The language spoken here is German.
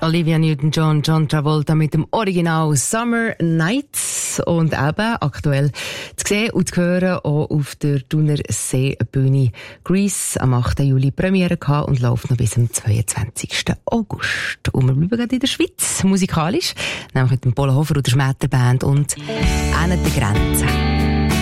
Olivia Newton-John, John Travolta mit dem Original Summer Nights und eben aktuell zu sehen und zu hören auch auf der Thunerseebühne Grease am 8. Juli Premiere gehabt und läuft noch bis zum 22. August. Und wir bleiben gerade in der Schweiz, musikalisch, nämlich mit dem Polo Hofer und der Schmetterband und «An der Grenze».